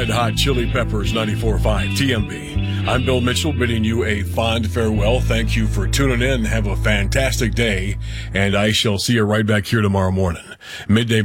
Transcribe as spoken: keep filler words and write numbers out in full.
Red Hot Chili Peppers ninety-four point five T M B. I'm Bill Mitchell, bidding you a fond farewell. Thank you for tuning in. Have a fantastic day, and I shall see you right back here tomorrow morning. Midday